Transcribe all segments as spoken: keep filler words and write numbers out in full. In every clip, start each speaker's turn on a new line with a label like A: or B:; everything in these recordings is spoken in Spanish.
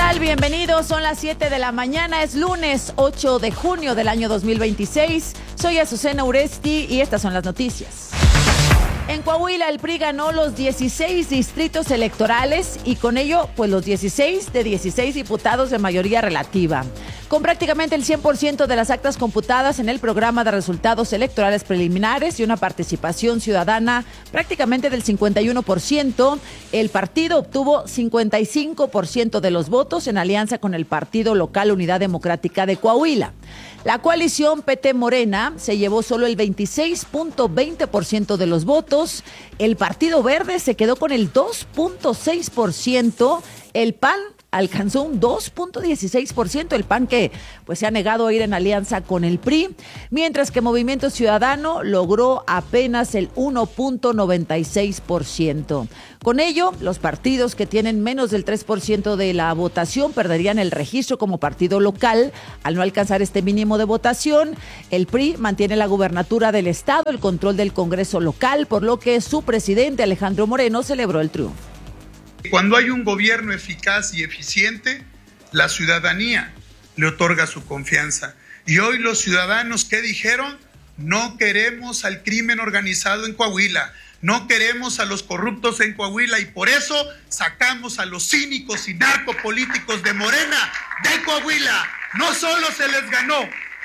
A: tal? Bienvenidos, son las siete de la mañana, es lunes ocho de junio del año dos mil veintiséis. Soy Azucena Uresti y estas son las noticias. En Coahuila, el P R I ganó los dieciséis distritos electorales y con ello, pues los dieciséis de dieciséis diputados de mayoría relativa. Con prácticamente el cien por ciento de las actas computadas en el programa de resultados electorales preliminares y una participación ciudadana prácticamente del cincuenta y uno por ciento, el partido obtuvo cincuenta y cinco por ciento de los votos en alianza con el partido local Unidad Democrática de Coahuila. La coalición P T Morena se llevó solo el veintiséis punto veinte por ciento de los votos, el Partido Verde se quedó con el dos punto seis por ciento, el P A N alcanzó un dos punto dieciséis por ciento, el P A N que pues se ha negado a ir en alianza con el P R I, mientras que Movimiento Ciudadano logró apenas el uno punto noventa y seis por ciento. Con ello, los partidos que tienen menos del tres por ciento de la votación perderían el registro como partido local al no alcanzar este mínimo de votación. El P R I mantiene la gubernatura del estado, el control del Congreso local, por lo que su presidente Alejandro Moreno celebró el triunfo.
B: Cuando hay un gobierno eficaz y eficiente, la ciudadanía le otorga su confianza. Y hoy los ciudadanos, ¿qué dijeron? No queremos al crimen organizado en Coahuila, no queremos a los corruptos en Coahuila y por eso sacamos a los cínicos y narcopolíticos de Morena de Coahuila. No solo se les ganó,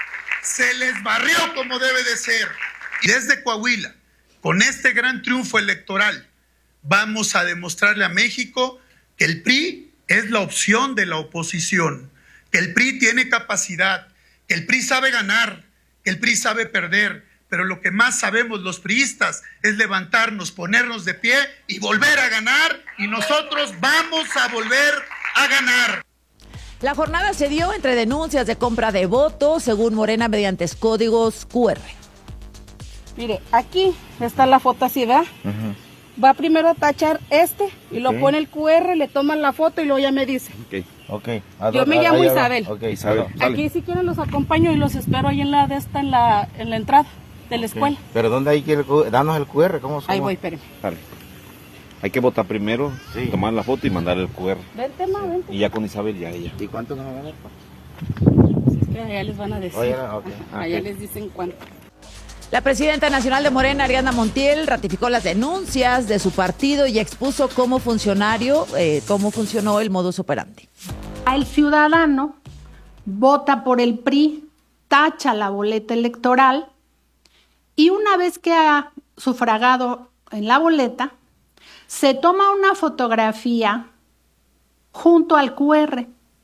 B: se les barrió como debe de ser. Y desde Coahuila, con este gran triunfo electoral, vamos a demostrarle a México que el P R I es la opción de la oposición, que el P R I tiene capacidad, que el P R I sabe ganar, que el P R I sabe perder, pero lo que más sabemos los priistas es levantarnos, ponernos de pie y volver a ganar, y nosotros vamos a volver a ganar.
A: La jornada se dio entre denuncias de compra de votos, según Morena, mediante códigos Q R.
C: Mire, aquí está la foto así, ¿verdad? Uh-huh. Va primero a tachar este y lo okay. Pone el Q R, le toman la foto y luego ya me dice.
D: Ok, ok.
C: Yo me llamo Isabel.
D: Ok, Isabel.
C: Aquí si quieren los acompaño y los espero ahí en la de esta, en la, en la entrada de la okay. escuela.
D: ¿Pero dónde hay que el, danos el Q R? ¿Cómo, cómo?
C: Ahí voy, espérenme.
D: Dale. Hay que votar primero, sí. Tomar la foto y mandar el Q R.
C: Vente, ma, vente.
D: Y ya con Isabel ya ella.
C: ¿Y cuánto nos van a dar? Pues es que allá les van a decir.
D: Oye, okay.
C: Ah, allá okay. Les dicen cuánto.
A: La presidenta nacional de Morena, Ariadna Montiel, ratificó las denuncias de su partido y expuso cómo funcionario, eh, cómo funcionó el modus operandi.
E: El ciudadano vota por el P R I, tacha la boleta electoral y una vez que ha sufragado en la boleta, se toma una fotografía junto al Q R.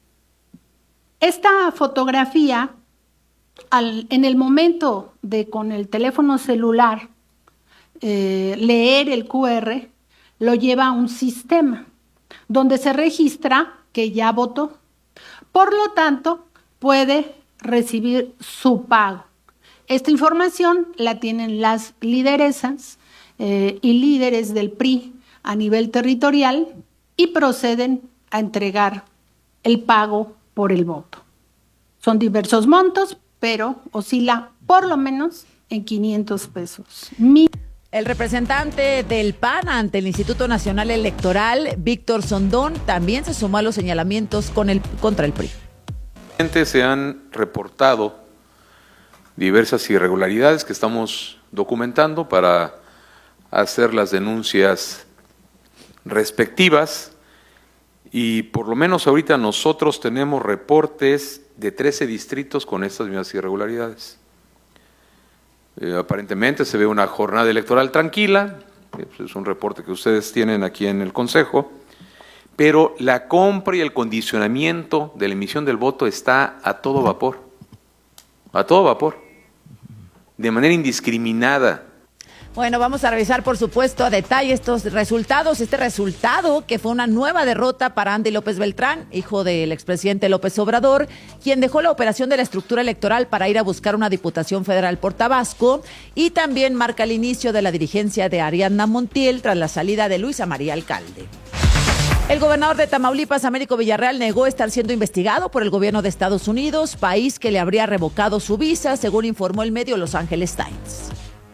E: Esta fotografía, Al, en el momento de con el teléfono celular eh, leer el Q R, lo lleva a un sistema donde se registra que ya votó. Por lo tanto, puede recibir su pago. Esta información la tienen las lideresas eh, y líderes del P R I a nivel territorial y proceden a entregar el pago por el voto. Son diversos montos, pero oscila por lo menos en quinientos pesos. Mi...
A: El representante del P A N ante el Instituto Nacional Electoral, Víctor Sondón, también se sumó a los señalamientos con el, contra el P R I.
F: Se han reportado diversas irregularidades que estamos documentando para hacer las denuncias respectivas y por lo menos ahorita nosotros tenemos reportes de trece distritos con estas mismas irregularidades. Eh, aparentemente se ve una jornada electoral tranquila, es un reporte que ustedes tienen aquí en el Consejo, pero la compra y el condicionamiento de la emisión del voto está a todo vapor, a todo vapor, de manera indiscriminada.
A: Bueno, vamos a revisar, por supuesto, a detalle estos resultados. Este resultado que fue una nueva derrota para Andy López Beltrán, hijo del expresidente López Obrador, quien dejó la operación de la estructura electoral para ir a buscar una diputación federal por Tabasco, y también marca el inicio de la dirigencia de Ariadna Montiel tras la salida de Luisa María Alcalde. El gobernador de Tamaulipas, Américo Villarreal, negó estar siendo investigado por el gobierno de Estados Unidos, país que le habría revocado su visa, según informó el medio Los Angeles Times.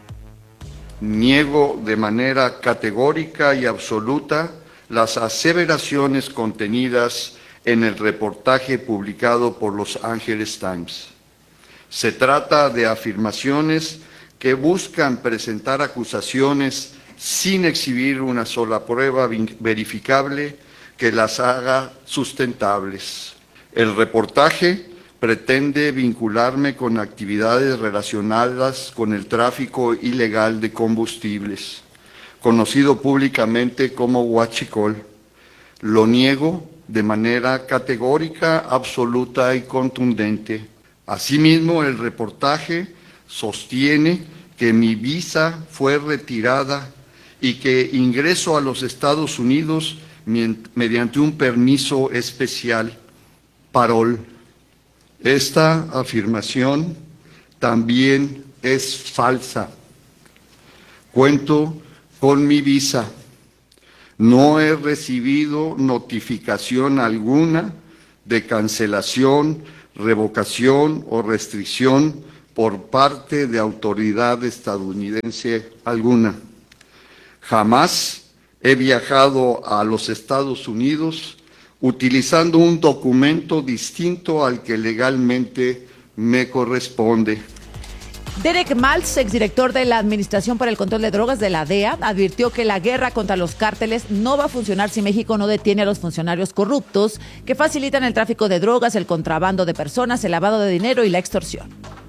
G: Niego de manera categórica y absoluta las aseveraciones contenidas en el reportaje publicado por Los Angeles Times. Se trata de afirmaciones que buscan presentar acusaciones sin exhibir una sola prueba verificable que las haga sustentables. El reportaje pretende vincularme con actividades relacionadas con el tráfico ilegal de combustibles, conocido públicamente como huachicol. Lo niego de manera categórica, absoluta y contundente. Asimismo, el reportaje sostiene que mi visa fue retirada y que ingreso a los Estados Unidos mediante un permiso especial, parol. Esta afirmación también es falsa. Cuento con mi visa. No he recibido notificación alguna de cancelación, revocación o restricción por parte de autoridad estadounidense alguna. Jamás he viajado a los Estados Unidos utilizando un documento distinto al que legalmente me corresponde.
A: Derek Maltz, exdirector de la Administración para el Control de Drogas de la D E A, advirtió que la guerra contra los cárteles no va a funcionar si México no detiene a los funcionarios corruptos que facilitan el tráfico de drogas, el contrabando de personas, el lavado de dinero y la extorsión.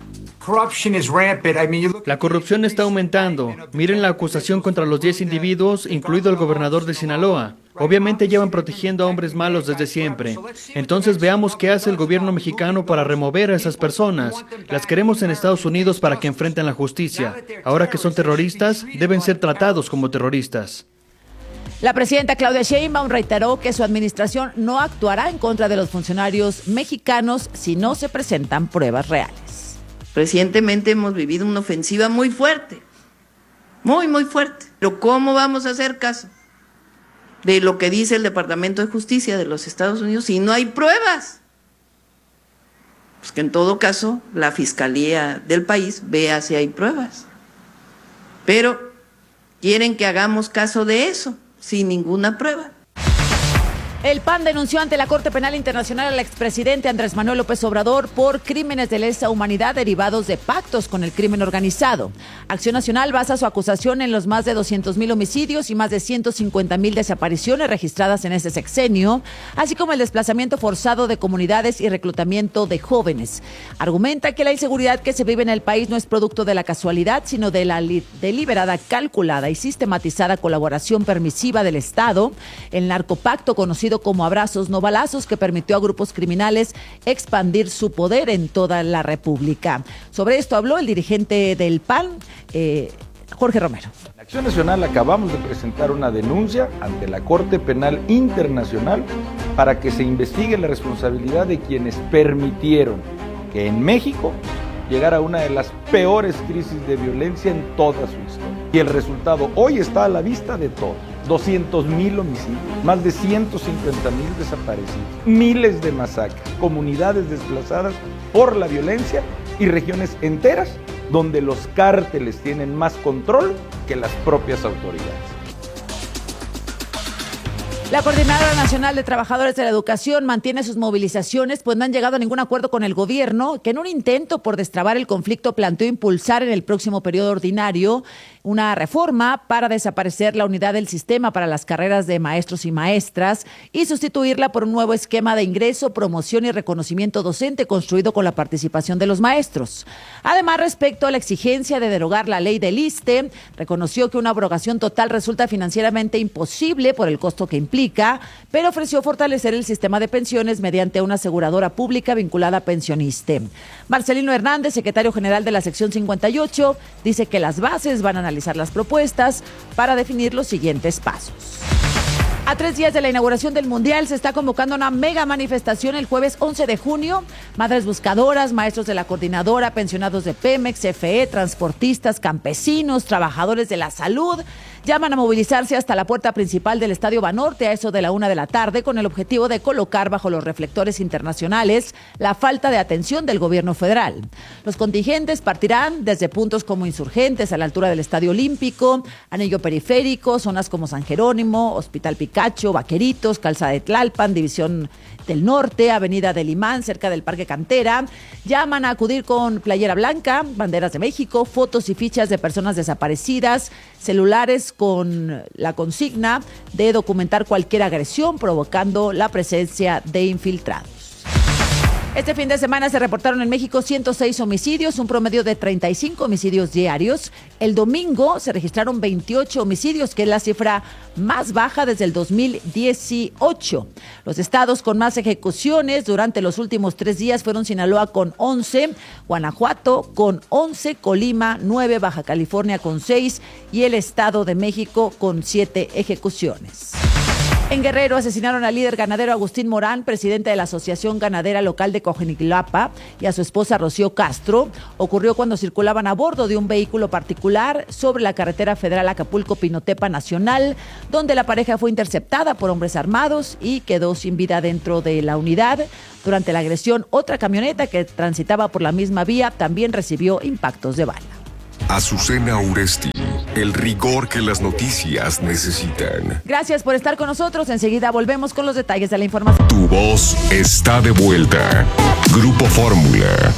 H: La corrupción está aumentando. Miren la acusación contra los diez individuos, incluido el gobernador de Sinaloa. Obviamente llevan protegiendo a hombres malos desde siempre. Entonces veamos qué hace el gobierno mexicano para remover a esas personas. Las queremos en Estados Unidos para que enfrenten la justicia. Ahora que son terroristas, deben ser tratados como terroristas.
A: La presidenta Claudia Sheinbaum reiteró que su administración no actuará en contra de los funcionarios mexicanos si no se presentan pruebas reales.
I: Recientemente hemos vivido una ofensiva muy fuerte, muy, muy fuerte. Pero ¿cómo vamos a hacer caso de lo que dice el Departamento de Justicia de los Estados Unidos si no hay pruebas? Pues que en todo caso la Fiscalía del país vea si hay pruebas. Pero quieren que hagamos caso de eso, sin ninguna prueba.
A: El P A N denunció ante la Corte Penal Internacional al expresidente Andrés Manuel López Obrador por crímenes de lesa humanidad derivados de pactos con el crimen organizado. Acción Nacional basa su acusación en los más de doscientos mil homicidios y más de ciento cincuenta mil desapariciones registradas en ese sexenio, así como el desplazamiento forzado de comunidades y reclutamiento de jóvenes. Argumenta que la inseguridad que se vive en el país no es producto de la casualidad, sino de la deliberada, calculada y sistematizada colaboración permisiva del Estado, el narcopacto conocido como abrazos no balazos, que permitió a grupos criminales expandir su poder en toda la República. Sobre esto habló el dirigente del P A N, eh, Jorge Romero.
J: En Acción Nacional acabamos de presentar una denuncia ante la Corte Penal Internacional para que se investigue la responsabilidad de quienes permitieron que en México llegara a una de las peores crisis de violencia en toda su historia. Y el resultado hoy está a la vista de todos. doscientos mil homicidios, más de ciento cincuenta mil desaparecidos, miles de masacres, comunidades desplazadas por la violencia y regiones enteras donde los cárteles tienen más control que las propias autoridades.
A: La Coordinadora Nacional de Trabajadores de la Educación mantiene sus movilizaciones, pues no han llegado a ningún acuerdo con el gobierno, que en un intento por destrabar el conflicto planteó impulsar en el próximo periodo ordinario una reforma para desaparecer la unidad del sistema para las carreras de maestros y maestras y sustituirla por un nuevo esquema de ingreso, promoción y reconocimiento docente construido con la participación de los maestros. Además, respecto a la exigencia de derogar la ley del ISSSTE, reconoció que una abrogación total resulta financieramente imposible por el costo que implica, pero ofreció fortalecer el sistema de pensiones mediante una aseguradora pública vinculada a Pensioniste. Marcelino Hernández, secretario general de la sección cincuenta y ocho, dice que las bases van a analizar las propuestas para definir los siguientes pasos. A tres días de la inauguración del Mundial se está convocando una mega manifestación el jueves once de junio. Madres buscadoras, maestros de la coordinadora, pensionados de Pemex, C F E, transportistas, campesinos, trabajadores de la salud llaman a movilizarse hasta la puerta principal del Estadio Banorte a eso de la una de la tarde con el objetivo de colocar bajo los reflectores internacionales la falta de atención del gobierno federal. Los contingentes partirán desde puntos como Insurgentes a la altura del Estadio Olímpico, Anillo Periférico, zonas como San Jerónimo, Hospital Picasso, Picacho, Vaqueritos, Calzada de Tlalpan, División del Norte, Avenida del Imán, cerca del Parque Cantera. Llaman a acudir con playera blanca, banderas de México, fotos y fichas de personas desaparecidas, celulares con la consigna de documentar cualquier agresión provocando la presencia de infiltrados. Este fin de semana se reportaron en México ciento seis homicidios, un promedio de treinta y cinco homicidios diarios. El domingo se registraron veintiocho homicidios, que es la cifra más baja desde el dos mil dieciocho. Los estados con más ejecuciones durante los últimos tres días fueron Sinaloa con once, Guanajuato con once, Colima nueve, Baja California con seis y el Estado de México con siete ejecuciones. En Guerrero asesinaron al líder ganadero Agustín Morán, presidente de la Asociación Ganadera Local de Coajimalpa, y a su esposa Rocío Castro. Ocurrió cuando circulaban a bordo de un vehículo particular sobre la carretera federal Acapulco-Pinotepa Nacional, donde la pareja fue interceptada por hombres armados y quedó sin vida dentro de la unidad. Durante la agresión, otra camioneta que transitaba por la misma vía también recibió impactos de bala.
K: Azucena Uresti, el rigor que las noticias necesitan.
A: Gracias por estar con nosotros. Enseguida volvemos con los detalles de la información.
K: Tu voz está de vuelta. Grupo Fórmula.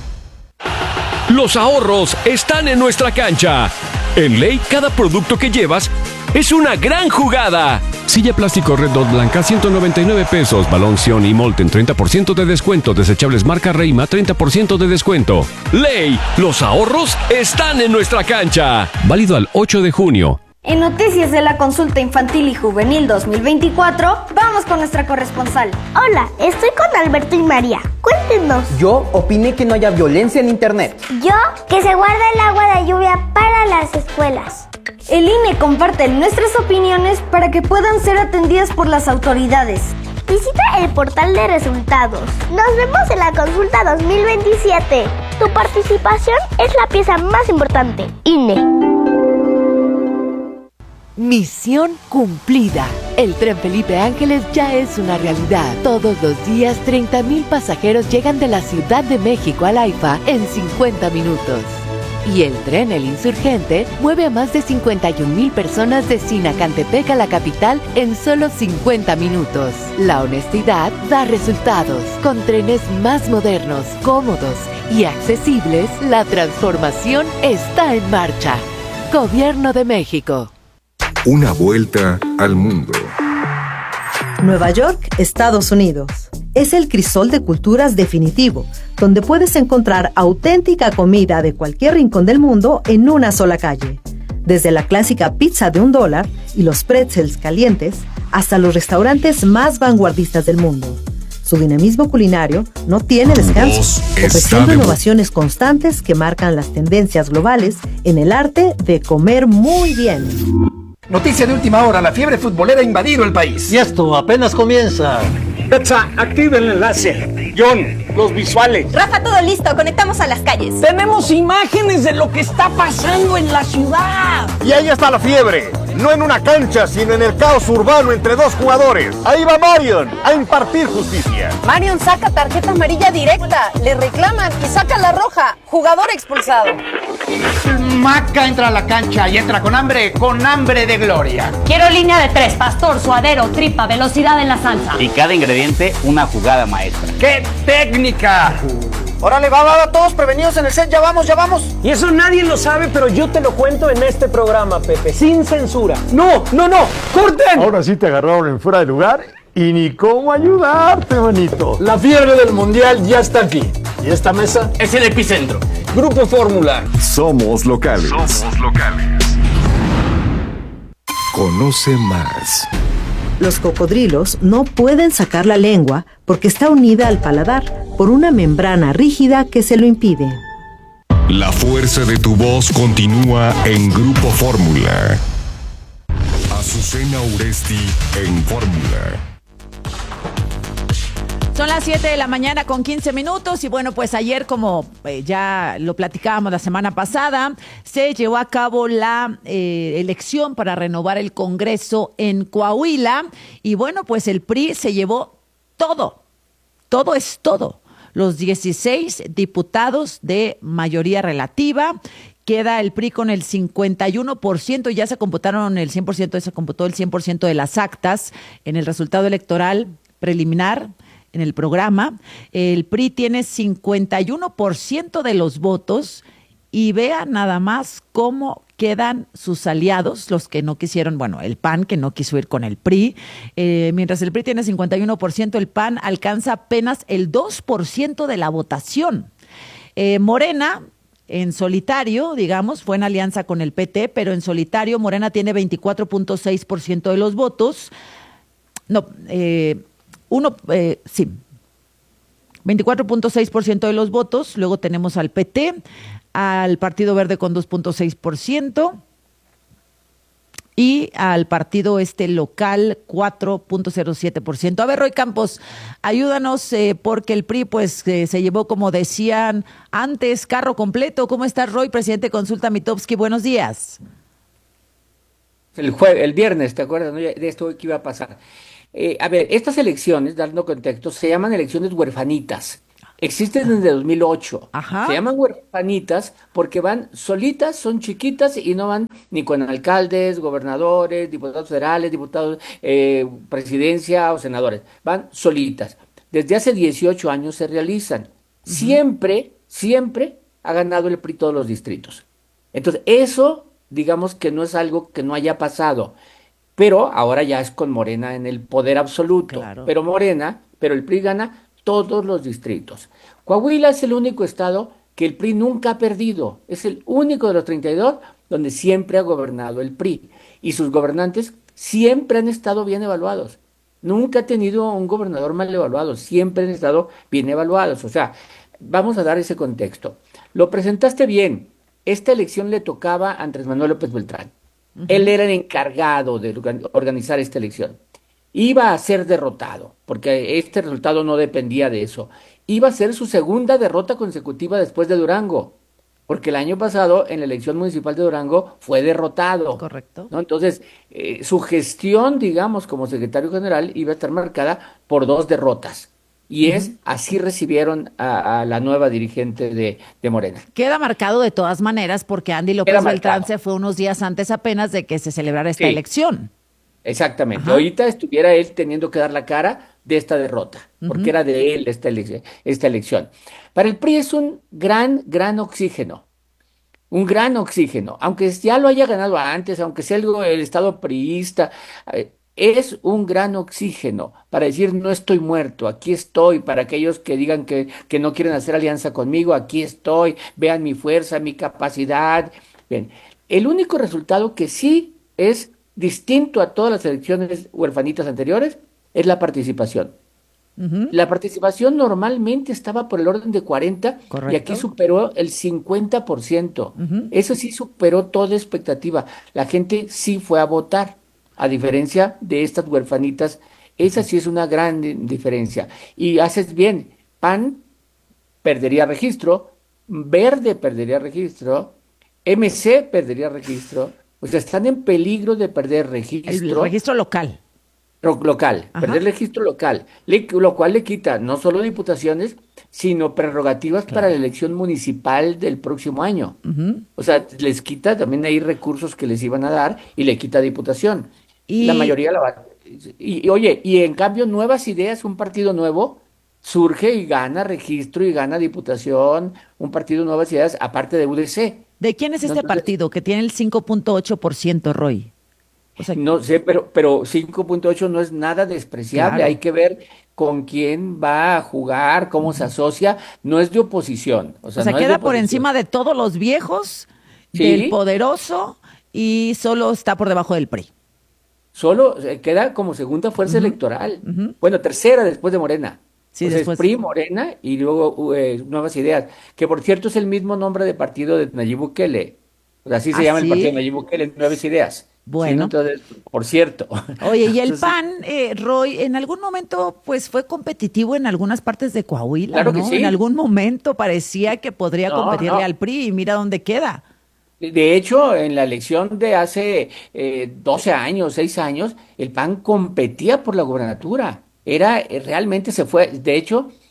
L: Los ahorros están en nuestra cancha. En Ley, cada producto que llevas es una gran jugada. Silla plástico Red Dot blanca, ciento noventa y nueve pesos. Balón Sion y Molten, treinta por ciento de descuento. Desechables marca Reima, treinta por ciento de descuento. Ley, los ahorros están en nuestra cancha. Válido al ocho de junio.
M: En Noticias de la Consulta Infantil y Juvenil dos mil veinticuatro, vamos con nuestra corresponsal.
N: Hola, estoy con Alberto y María. Cuéntenos.
O: Yo opiné que no haya violencia en internet.
N: Yo, que se guarda el agua de lluvia para las escuelas.
M: El I N E comparte nuestras opiniones para que puedan ser atendidas por las autoridades.
N: Visita el portal de resultados. Nos vemos en la consulta dos mil veintisiete. Tu participación es la pieza más importante. I N E.
P: Misión cumplida. El tren Felipe Ángeles ya es una realidad. Todos los días, treinta mil pasajeros llegan de la Ciudad de México al AIFA en cincuenta minutos. Y el tren El Insurgente mueve a más de cincuenta y un mil personas de Sinacantepec a la capital en solo cincuenta minutos. La honestidad da resultados. Con trenes más modernos, cómodos y accesibles, la transformación está en marcha. Gobierno de México.
K: Una vuelta al mundo.
Q: Nueva York, Estados Unidos. Es el crisol de culturas definitivo, donde puedes encontrar auténtica comida de cualquier rincón del mundo en una sola calle. Desde la clásica pizza de un dólar y los pretzels calientes, hasta los restaurantes más vanguardistas del mundo. Su dinamismo culinario no tiene descanso, ofreciendo innovaciones constantes que marcan las tendencias globales en el arte de comer muy bien.
R: Noticia de última hora, la fiebre futbolera ha invadido el país.
S: Y esto apenas comienza.
T: Betsa, activa el enlace. John, los visuales.
U: Rafa, todo listo, conectamos a las calles.
T: Tenemos imágenes de lo que está pasando en la ciudad.
V: Y ahí está la fiebre, no en una cancha, sino en el caos urbano entre dos jugadores. Ahí va Marion a impartir justicia.
U: Marion saca tarjeta amarilla directa, le reclaman y saca la roja. Jugador expulsado.
R: Maca entra a la cancha y entra con hambre, con hambre de gloria.
W: Quiero línea de tres, pastor, suadero, tripa, velocidad en la salsa.
X: Y cada ingrediente, una jugada maestra.
R: ¡Qué técnica! Órale, va, va, va, todos prevenidos en el set, ya vamos, ya vamos.
T: Y eso nadie lo sabe, pero yo te lo cuento en este programa, Pepe, sin censura. ¡No, no, no! ¡Corten!
Y: Ahora sí te agarraron en fuera de lugar y ni cómo ayudarte, manito.
T: La fiebre del mundial ya está aquí. Y esta mesa es el epicentro. Grupo Fórmula.
K: Somos locales.
V: Somos locales.
K: Conoce más.
Q: Los cocodrilos no pueden sacar la lengua porque está unida al paladar por una membrana rígida que se lo impide.
K: La fuerza de tu voz continúa en Grupo Fórmula. Azucena Uresti en Fórmula.
A: Son las siete de la mañana con quince minutos y bueno, pues ayer, como eh, ya lo platicábamos la semana pasada, se llevó a cabo la eh, elección para renovar el Congreso en Coahuila y bueno, pues el P R I se llevó todo, todo es todo, los dieciséis diputados de mayoría relativa queda el P R I con el cincuenta y uno por ciento, ya se computaron el cien por ciento, se computó el cien por ciento de las actas en el resultado electoral preliminar en el programa. El P R I tiene cincuenta y uno por ciento de los votos y vea nada más cómo quedan sus aliados, los que no quisieron, bueno, el P A N que no quiso ir con el P R I, eh, mientras el P R I tiene cincuenta y uno por ciento, el P A N alcanza apenas el dos por ciento de la votación. Eh, Morena, en solitario, digamos, fue en alianza con el P T, pero en solitario Morena tiene veinticuatro punto seis por ciento de los votos. No, eh, uno, eh, sí, veinticuatro punto seis por ciento de los votos. Luego tenemos al P T, al Partido Verde con dos punto seis por ciento y al partido este local cuatro punto cero siete por ciento. A ver, Roy Campos, ayúdanos eh, porque el P R I pues eh, se llevó, como decían antes, carro completo. ¿Cómo estás, Roy? Presidente Consulta Mitofsky, buenos días.
B: El jueves, el viernes, ¿te acuerdas, no? De esto que iba a pasar. Eh, a ver, estas elecciones, dando contexto, se llaman elecciones huerfanitas. Existen desde dos mil ocho.
A: Ajá.
B: Se llaman huerfanitas porque van solitas, son chiquitas y no van ni con alcaldes, gobernadores, diputados federales, diputados, eh, presidencia o senadores. Van solitas. Desde hace dieciocho años se realizan. Uh-huh. Siempre, siempre ha ganado el P R I todos los distritos. Entonces, eso, digamos que no es algo que no haya pasado. Pero ahora ya es con Morena en el poder absoluto.
A: Claro.
B: Pero Morena, pero el P R I gana todos los distritos. Coahuila es el único estado que el P R I nunca ha perdido. Es el único de los treinta y dos donde siempre ha gobernado el P R I. Y sus gobernantes siempre han estado bien evaluados. Nunca ha tenido un gobernador mal evaluado. Siempre han estado bien evaluados. O sea, vamos a dar ese contexto. Lo presentaste bien. Esta elección le tocaba a Andrés Manuel López Beltrán. Uh-huh. Él era el encargado de organizar esta elección. Iba a ser derrotado, porque este resultado no dependía de eso. Iba a ser su segunda derrota consecutiva después de Durango, porque el año pasado en la elección municipal de Durango fue derrotado.
A: Correcto.
B: ¿No? Entonces, eh, su gestión, digamos, como secretario general iba a estar marcada por dos derrotas. Y es, así recibieron a, a la nueva dirigente de, de Morena.
A: Queda marcado de todas maneras porque Andy López Queda Beltrán marcado. se fue unos días antes apenas de que se celebrara esta sí. elección.
B: Exactamente.
A: Ajá.
B: Ahorita estuviera él teniendo que dar la cara de esta derrota, porque uh-huh. era de él esta, ele- esta elección. Para el P R I es un gran, gran oxígeno. Un gran oxígeno. Aunque ya lo haya ganado antes, aunque sea el, el estado priista, eh, es un gran oxígeno para decir no estoy muerto, aquí estoy, para aquellos que digan que, que no quieren hacer alianza conmigo, aquí estoy, vean mi fuerza, mi capacidad. Bien, el único resultado que sí es distinto a todas las elecciones huerfanitas anteriores es la participación. Uh-huh. La participación normalmente estaba por el orden de cuarenta. Correcto. Y aquí superó el cincuenta por ciento. Uh-huh. Eso sí superó toda expectativa. La gente sí fue a votar, a diferencia de estas huerfanitas. Esa sí es una gran diferencia. Y haces bien, P A N perdería registro, Verde perdería registro, M C perdería registro. O sea, están en peligro de perder registro.
A: El registro local.
B: Local, Ajá. perder registro local, le, lo cual le quita no solo diputaciones, sino prerrogativas claro. para la elección municipal del próximo año. Uh-huh. O sea, les quita también ahí recursos que les iban a dar y le quita diputación. Y... La mayoría la va... Y, y oye, y en cambio Nuevas Ideas, un partido nuevo, surge y gana registro y gana diputación, un partido Nuevas Ideas, aparte de U D C.
A: ¿De quién es este Entonces, partido que tiene el cinco punto ocho por ciento, Roy?
B: O sea, no sé, pero, pero cinco punto ocho no es nada despreciable. Claro. Hay que ver con quién va a jugar, cómo se asocia. No es de oposición. O sea,
A: o sea
B: no
A: queda por encima de todos los viejos, ¿sí? Del poderoso, y solo está por debajo del P R I.
B: Solo queda como segunda fuerza uh-huh. electoral. Uh-huh. Bueno, tercera después de Morena. Sí, o sea, después... es P R I, Morena y luego eh, Nuevas Ideas. Que por cierto es el mismo nombre de partido de Nayib Bukele. O sea, así se ¿Ah, llama sí? el partido de Nayib Bukele, Nuevas Ideas.
A: Bueno.
B: Sí, entonces, por cierto.
A: Oye, y el P A N, eh, Roy, en algún momento pues fue competitivo en algunas partes de Coahuila,
B: claro
A: ¿no?
B: Que sí.
A: En algún momento parecía que podría
B: no,
A: competirle
B: no.
A: al P R I y mira dónde queda.
B: De hecho, en la elección de hace eh, doce años, seis años, el P A N competía por la gubernatura. Era, realmente se fue, de hecho,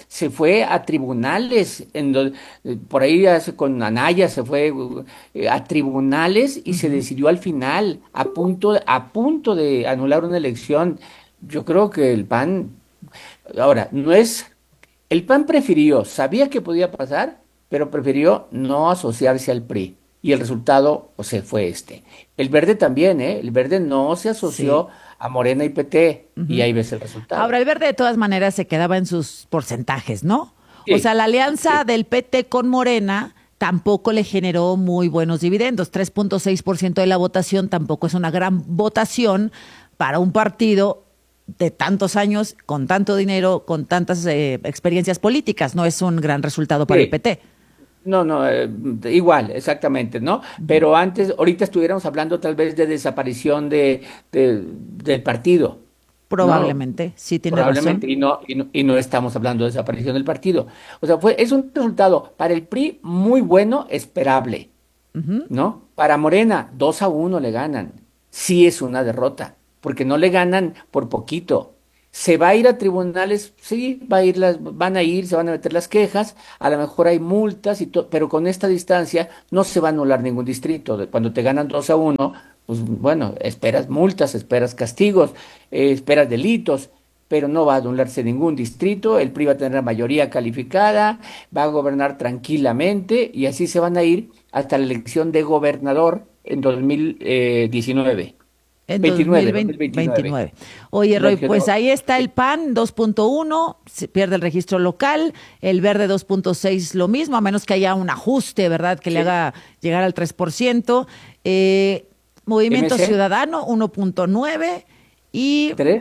B: se fue a tribunales, en do, por ahí hace, con Anaya se fue eh, a tribunales y uh-huh. se decidió al final, a punto, a punto de anular una elección. Yo creo que el P A N, ahora, no es, el P A N prefirió, sabía que podía pasar, pero prefirió no asociarse al P R I. Y el resultado, o sea, fue este. El Verde también, ¿eh? El Verde no se asoció sí. a Morena y P T, uh-huh. y ahí ves el resultado.
A: Ahora, el Verde de todas maneras se quedaba en sus porcentajes, ¿no? Sí. O sea, la alianza sí. del P T con Morena tampoco le generó muy buenos dividendos. tres punto seis por ciento de la votación tampoco es una gran votación para un partido de tantos años, con tanto dinero, con tantas eh, experiencias políticas. No es un gran resultado para sí. el P T.
B: No, no, eh, igual, exactamente, ¿no? Pero antes, ahorita estuviéramos hablando tal vez de desaparición de, de del partido.
A: Probablemente, no, sí tiene
B: probablemente,
A: razón.
B: Y no, y no, y no estamos hablando de desaparición del partido. O sea, fue, es un resultado para el P R I muy bueno, esperable, uh-huh. ¿no? Para Morena, dos a uno le ganan. Sí es una derrota, porque no le ganan por poquito. ¿Se va a ir a tribunales? Sí, va a ir las, van a ir, se van a meter las quejas, a lo mejor hay multas, y to, pero con esta distancia no se va a anular ningún distrito. Cuando te ganan dos a uno, pues bueno, esperas multas, esperas castigos, eh, esperas delitos, pero no va a anularse ningún distrito, el P R I va a tener la mayoría calificada, va a gobernar tranquilamente, y así se van a ir hasta la elección de gobernador en dos mil diecinueve.
A: En veintinueve, dos mil veintinueve. Oye, Roy, pues ahí está el P A N dos punto uno, se pierde el registro local, el Verde dos punto seis lo mismo, a menos que haya un ajuste, ¿verdad?, que sí. le haga llegar al tres por ciento. Eh, Movimiento M C Ciudadano uno punto nueve y...
B: ¿tres?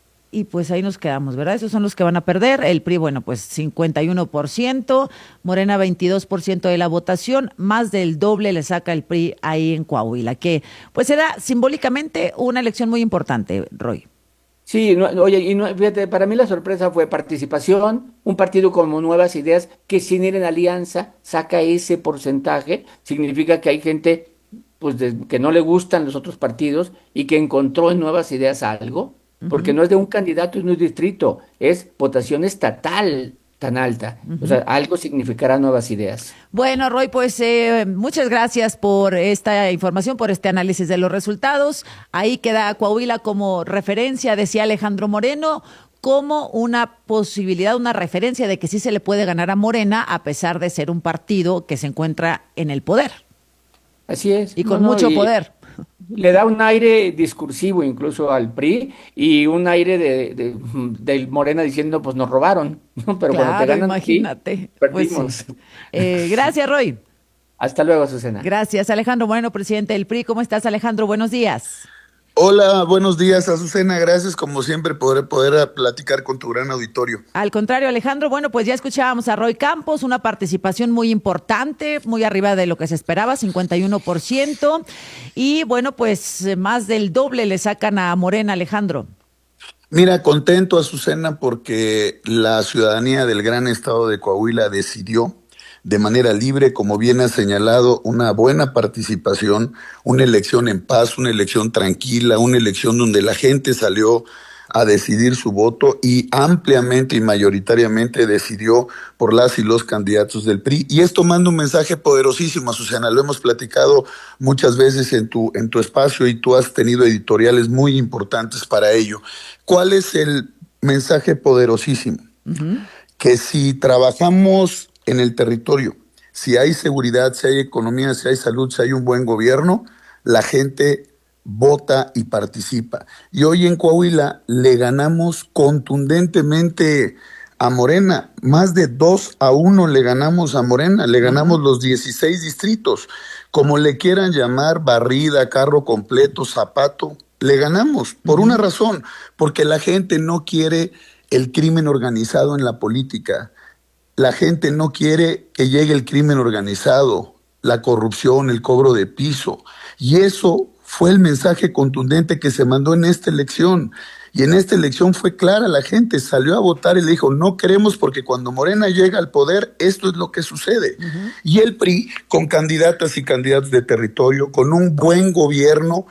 A: Y pues ahí nos quedamos, ¿verdad? Esos son los que van a perder. El P R I, bueno, pues cincuenta y uno por ciento, Morena veintidós por ciento de la votación, más del doble le saca el P R I ahí en Coahuila, que pues será simbólicamente una elección muy importante, Roy.
B: Sí, no, oye, y no, fíjate, para mí la sorpresa fue participación, un partido como Nuevas Ideas, que sin ir en alianza saca ese porcentaje, significa que hay gente pues de, que no le gustan los otros partidos y que encontró en Nuevas Ideas algo. Porque uh-huh. no es de un candidato y no es distrito, es votación estatal tan alta. Uh-huh. O sea, algo significará Nuevas Ideas.
A: Bueno, Roy, pues eh, muchas gracias por esta información, por este análisis de los resultados. Ahí queda Coahuila como referencia, decía Alejandro Moreno, como una posibilidad, una referencia de que sí se le puede ganar a Morena, a pesar de ser un partido que se encuentra en el poder.
B: Así es.
A: Y con no, mucho no, y... poder.
B: Le da un aire discursivo incluso al P R I y un aire de, de, de Morena diciendo pues nos robaron, ¿no? Pero
A: claro,
B: cuando te ganan
A: imagínate.
B: Aquí, perdimos.
A: Pues sí. eh, gracias, Roy.
B: Hasta luego, Azucena.
A: Gracias, Alejandro Moreno, presidente del P R I. ¿Cómo estás, Alejandro? Buenos días.
C: Hola, buenos días, Azucena. Gracias, como siempre, por poder platicar con tu gran auditorio.
A: Al contrario, Alejandro, bueno, pues ya escuchábamos a Roy Campos, una participación muy importante, muy arriba de lo que se esperaba, cincuenta y uno por ciento. Y bueno, pues más del doble le sacan a Morena, Alejandro.
C: Mira, contento, Azucena, porque la ciudadanía del gran estado de Coahuila decidió de manera libre, como bien ha señalado, una buena participación, una elección en paz, una elección tranquila, una elección donde la gente salió a decidir su voto y ampliamente y mayoritariamente decidió por las y los candidatos del P R I. Y esto manda un mensaje poderosísimo, Susana, lo hemos platicado muchas veces en tu, en tu espacio y tú has tenido editoriales muy importantes para ello. ¿Cuál es el mensaje poderosísimo? Uh-huh. Que si trabajamos en el territorio, si hay seguridad, si hay economía, si hay salud, si hay un buen gobierno, la gente vota y participa. Y hoy en Coahuila le ganamos contundentemente a Morena, más de dos a uno le ganamos a Morena, le ganamos uh-huh. los dieciséis distritos, como le quieran llamar, barrida, carro completo, zapato, le ganamos, por uh-huh. una razón, porque la gente no quiere el crimen organizado en la política. La gente no quiere que llegue el crimen organizado, la corrupción, el cobro de piso. Y eso fue el mensaje contundente que se mandó en esta elección. Y en esta elección fue clara, la gente salió a votar y le dijo, no queremos porque cuando Morena llega al poder, esto es lo que sucede. Uh-huh. Y el P R I, con candidatas y candidatos de territorio, con un buen gobierno,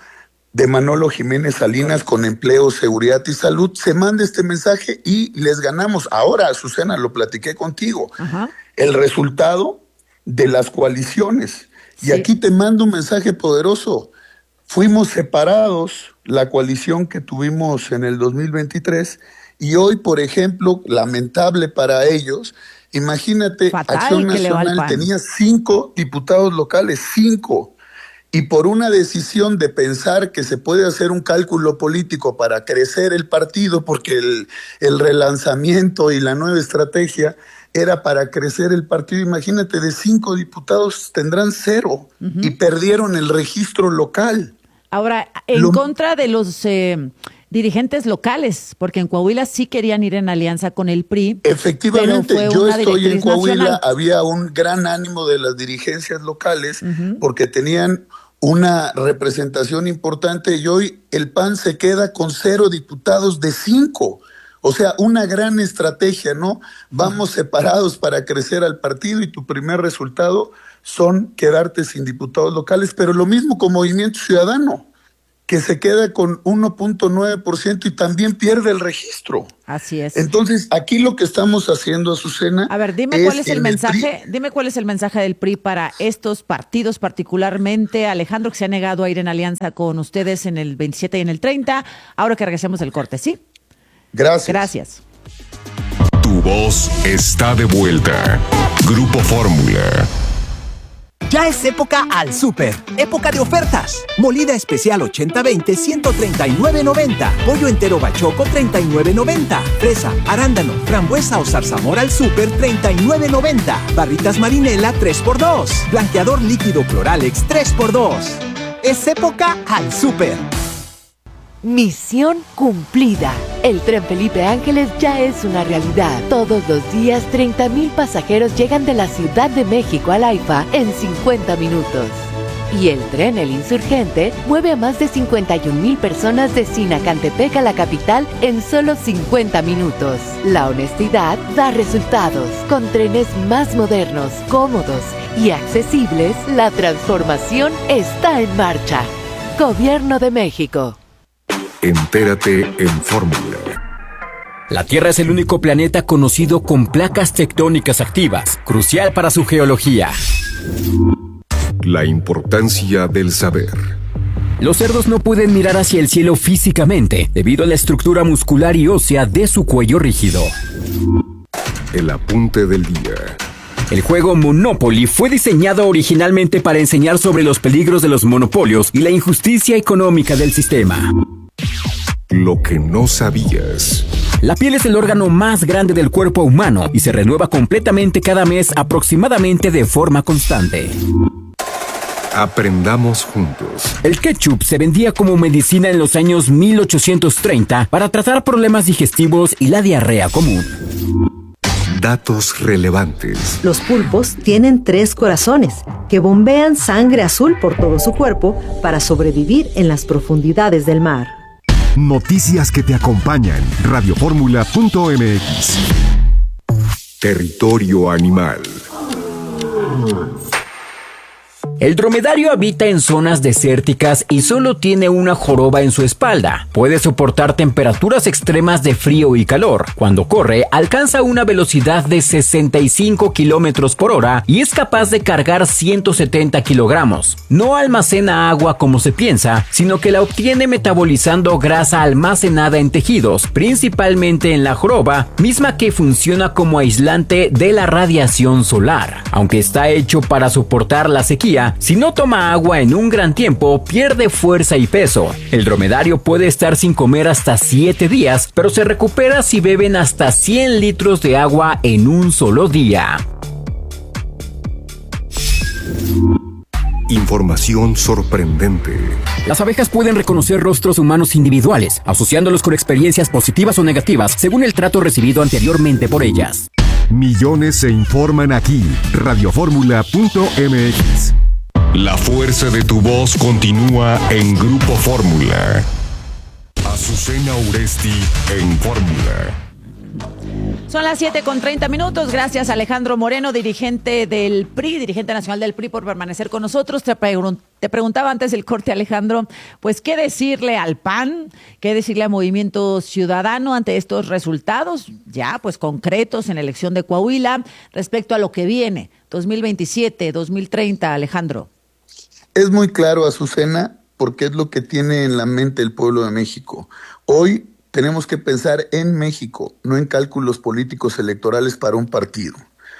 C: de Manolo Jiménez Salinas con empleo, seguridad y salud, se manda este mensaje y les ganamos. Ahora, Azucena, lo platiqué contigo, Ajá. el resultado de las coaliciones. Sí. Y aquí te mando un mensaje poderoso. Fuimos separados, la coalición que tuvimos en el dos mil veintitrés, y hoy, por ejemplo, lamentable para ellos, imagínate, Fatal Acción Nacional tenía cinco diputados locales, cinco. Y por una decisión de pensar que se puede hacer un cálculo político para crecer el partido, porque el, el relanzamiento y la nueva estrategia era para crecer el partido, imagínate, de cinco diputados tendrán cero, uh-huh. y perdieron el registro local.
A: Ahora, en Lo... contra de los eh, dirigentes locales, porque en Coahuila sí querían ir en alianza con el P R I.
C: Efectivamente, yo estoy en Coahuila, nacional. Había un gran ánimo de las dirigencias locales, uh-huh. porque tenían una representación importante, y hoy el P A N se queda con cero diputados de cinco. O sea, una gran estrategia, ¿no? Vamos separados para crecer al partido, y tu primer resultado son quedarte sin diputados locales, pero lo mismo con Movimiento Ciudadano, que se queda con uno punto nueve por ciento y también pierde el registro.
A: Así es.
C: Entonces, aquí lo que estamos haciendo, Azucena...
A: A ver, dime cuál es el mensaje, dime cuál es el mensaje del P R I para estos partidos particularmente. Alejandro, que se ha negado a ir en alianza con ustedes en el veintisiete y en el treinta, ahora que regresemos del corte, ¿sí?
C: Gracias.
A: Gracias.
K: Tu voz está de vuelta. Grupo Fórmula.
D: Ya es época al súper, época de ofertas. Molida especial ochenta veinte, ciento treinta y nueve noventa. Pollo entero bachoco, treinta y nueve noventa. Fresa, arándano, frambuesa o zarzamora al súper, treinta y nueve noventa. Barritas marinela, tres por dos. Blanqueador líquido Cloralex, tres por dos. Es época al súper.
P: Misión cumplida. El tren Felipe Ángeles ya es una realidad. Todos los días, treinta mil pasajeros llegan de la Ciudad de México al AIFA en cincuenta minutos. Y el tren El Insurgente mueve a más de cincuenta y un mil personas de Sinacantepec a la capital en solo cincuenta minutos. La honestidad da resultados. Con trenes más modernos, cómodos y accesibles, la transformación está en marcha. Gobierno de México.
K: Entérate en Fórmula.
E: La Tierra es el único planeta conocido con placas tectónicas activas, crucial para su geología.
K: La importancia del saber.
E: Los cerdos no pueden mirar hacia el cielo físicamente, debido a la estructura muscular y ósea de su cuello rígido.
K: El apunte del día.
E: El juego Monopoly fue diseñado originalmente para enseñar sobre los peligros de los monopolios y la injusticia económica del sistema.
K: Lo que no sabías.
E: La piel es el órgano más grande del cuerpo humano y se renueva completamente cada mes, aproximadamente de forma constante.
K: Aprendamos juntos.
E: El ketchup se vendía como medicina en los años mil ochocientos treinta para tratar problemas digestivos y la diarrea común.
K: Datos relevantes.
Q: Los pulpos tienen tres corazones que bombean sangre azul por todo su cuerpo para sobrevivir en las profundidades del mar.
K: Noticias que te acompañan. radioformula punto m x. Territorio animal.
E: El dromedario habita en zonas desérticas y solo tiene una joroba en su espalda. Puede soportar temperaturas extremas de frío y calor. Cuando corre, alcanza una velocidad de sesenta y cinco kilómetros por hora y es capaz de cargar ciento setenta kilogramos. No almacena agua como se piensa, sino que la obtiene metabolizando grasa almacenada en tejidos, principalmente en la joroba, misma que funciona como aislante de la radiación solar. Aunque está hecho para soportar la sequía, si no toma agua en un gran tiempo, pierde fuerza y peso. El dromedario puede estar sin comer hasta siete días, pero se recupera si beben hasta cien litros de agua en un solo día.
K: Información sorprendente.
E: Las abejas pueden reconocer rostros humanos individuales, asociándolos con experiencias positivas o negativas, según el trato recibido anteriormente por ellas.
K: Millones se informan aquí. radioformula punto m x. La fuerza de tu voz continúa en Grupo Fórmula. Azucena Uresti en Fórmula.
A: Son las siete con treinta minutos. Gracias, Alejandro Moreno, dirigente del P R I, dirigente nacional del P R I, por permanecer con nosotros. Te, pregun- te preguntaba antes del corte, Alejandro, pues, ¿qué decirle al P A N? ¿Qué decirle a Movimiento Ciudadano ante estos resultados ya, pues, concretos en la elección de Coahuila respecto a lo que viene, dos mil veintisiete, dos mil treinta, Alejandro?
C: Es muy claro, Azucena, porque es lo que tiene en la mente el pueblo de México. Hoy tenemos que pensar en México, no en cálculos políticos electorales para un partido.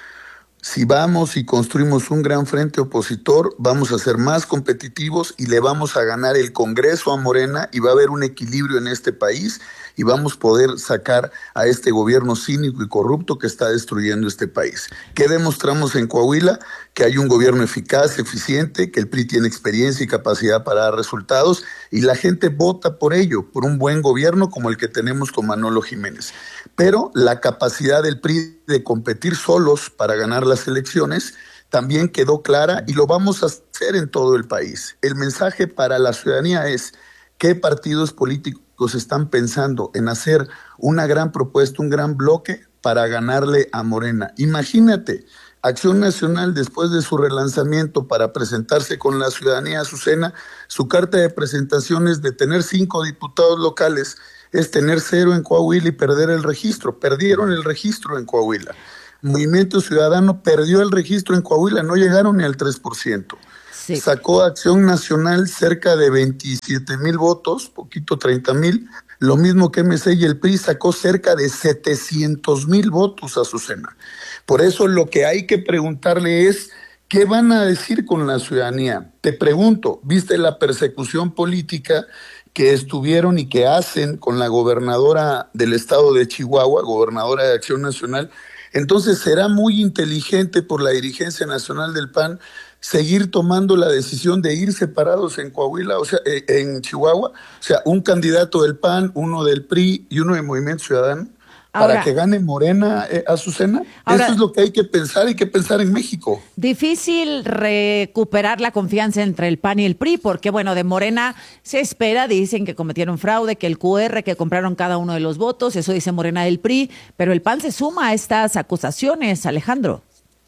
C: Si vamos y construimos un gran frente opositor, vamos a ser más competitivos y le vamos a ganar el Congreso a Morena y va a haber un equilibrio en este país y vamos a poder sacar a este gobierno cínico y corrupto que está destruyendo este país. ¿Qué demostramos en Coahuila? Que hay un gobierno eficaz, eficiente, que el P R I tiene experiencia y capacidad para dar resultados y la gente vota por ello, por un buen gobierno como el que tenemos con Manolo Jiménez. Pero la capacidad del P R I de competir solos para ganar las elecciones también quedó clara y lo vamos a hacer en todo el país. El mensaje para la ciudadanía es: ¿qué partidos políticos están pensando en hacer una gran propuesta, un gran bloque para ganarle a Morena? Imagínate, Acción Nacional, después de su relanzamiento para presentarse con la ciudadanía, Azucena, su carta de presentación es de tener cinco diputados locales, es tener cero en Coahuila y perder el registro. Perdieron el registro en Coahuila. Movimiento Ciudadano perdió el registro en Coahuila, no llegaron ni al tres por ciento. Sí. Sacó Acción Nacional cerca de veintisiete mil votos, poquito treinta mil, lo mismo que M C y el P R I sacó cerca de setecientos mil votos, Azucena. Por eso lo que hay que preguntarle es: ¿qué van a decir con la ciudadanía? Te pregunto, ¿viste la persecución política que estuvieron y que hacen con la gobernadora del estado de Chihuahua, gobernadora de Acción Nacional? Entonces será muy inteligente por la dirigencia nacional del P A N seguir tomando la decisión de ir separados en Coahuila, o sea, en Chihuahua, o sea, un candidato del P A N, uno del P R I y uno del Movimiento Ciudadano. Ahora, para que gane Morena, eh, Azucena. Ahora, eso es lo que hay que pensar, hay que pensar en México.
A: Difícil recuperar la confianza entre el P A N y el P R I, porque bueno, de Morena se espera, dicen que cometieron fraude, que el Q R, que compraron cada uno de los votos, eso dice Morena del P R I, pero el P A N se suma a estas acusaciones, Alejandro.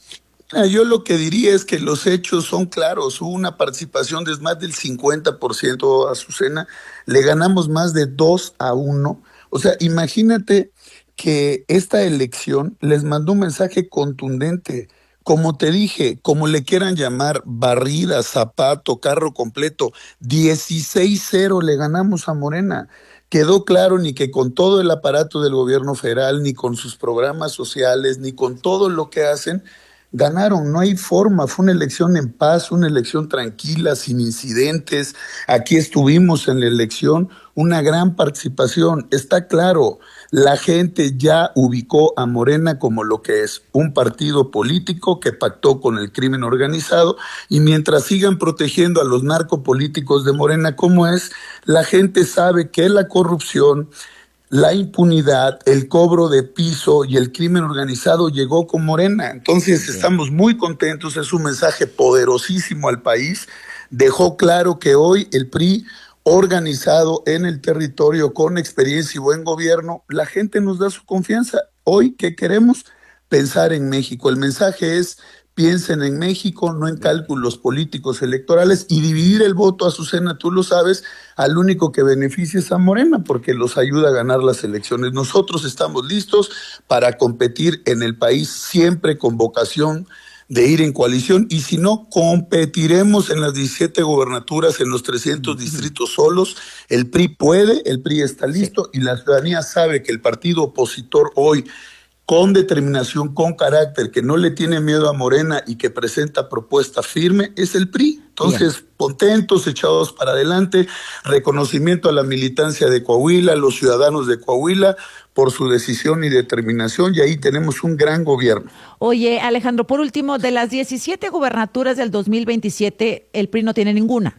C: Yo lo que diría es que los hechos son claros. Hubo una participación de más del cincuenta por ciento, Azucena. Le ganamos más de dos a uno. O sea, imagínate que esta elección les mandó un mensaje contundente. Como te dije, como le quieran llamar, barrida, zapato, carro completo, dieciséis cero le ganamos a Morena. Quedó claro ni que con todo el aparato del gobierno federal, ni con sus programas sociales, ni con todo lo que hacen, ganaron. No hay forma. Fue una elección en paz, una elección tranquila, sin incidentes. Aquí estuvimos en la elección, una gran participación. Está claro, la gente ya ubicó a Morena como lo que es, un partido político que pactó con el crimen organizado, y mientras sigan protegiendo a los narcopolíticos de Morena como es, la gente sabe que la corrupción, la impunidad, el cobro de piso y el crimen organizado llegó con Morena. Entonces sí, estamos muy contentos, es un mensaje poderosísimo al país. Dejó claro que hoy el P R I, organizado en el territorio, con experiencia y buen gobierno, la gente nos da su confianza. Hoy, ¿qué queremos? Pensar en México. El mensaje es: piensen en México, no en cálculos políticos electorales, y dividir el voto, Azucena, tú lo sabes, al único que beneficia es a Morena, porque los ayuda a ganar las elecciones. Nosotros estamos listos para competir en el país, siempre con vocación de ir en coalición, y si no, competiremos en las diecisiete gobernaturas, en los trescientos distritos solos. El P R I puede, el P R I está listo, sí, y la ciudadanía sabe que el partido opositor hoy, con determinación, con carácter, que no le tiene miedo a Morena y que presenta propuesta firme, es el P R I. Entonces, bien, contentos, echados para adelante, reconocimiento a la militancia de Coahuila, a los ciudadanos de Coahuila, por su decisión y determinación, y ahí tenemos un gran gobierno.
A: Oye, Alejandro, por último, de las diecisiete gubernaturas del dos mil veintisiete, el P R I no tiene ninguna.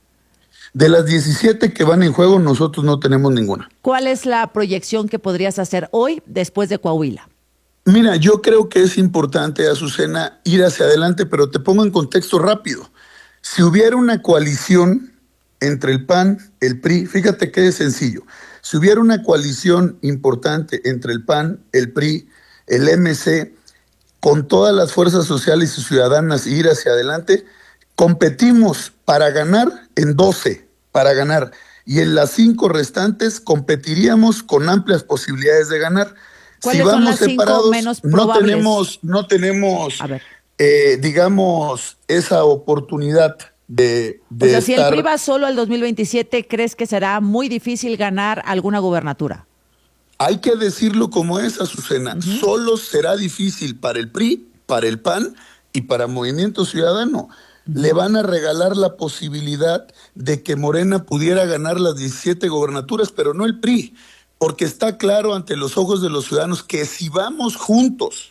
C: De las diecisiete que van en juego, nosotros no tenemos ninguna.
A: ¿Cuál es la proyección que podrías hacer hoy después de Coahuila?
C: Mira, yo creo que es importante, Azucena, ir hacia adelante, pero te pongo en contexto rápido. Si hubiera una coalición entre el P A N, el P R I, fíjate que es sencillo. Si hubiera una coalición importante entre el P A N, el P R I, el M C, con todas las fuerzas sociales y ciudadanas y ir hacia adelante, competimos para ganar en doce, para ganar. Y en las cinco restantes competiríamos con amplias posibilidades de ganar.
A: ¿Cuáles
C: si vamos
A: son las cinco
C: separados,
A: menos
C: no
A: probables?
C: tenemos, no tenemos, eh, digamos, esa oportunidad de, de
A: O sea, si el
C: estar...
A: P R I va solo al dos mil veintisiete, ¿crees que será muy difícil ganar alguna gubernatura?
C: Hay que decirlo como es, Azucena. Uh-huh. Solo será difícil para el P R I, para el P A N y para Movimiento Ciudadano. Uh-huh. Le van a regalar la posibilidad de que Morena pudiera ganar las diecisiete gobernaturas, pero no el P R I, porque está claro ante los ojos de los ciudadanos que si vamos juntos,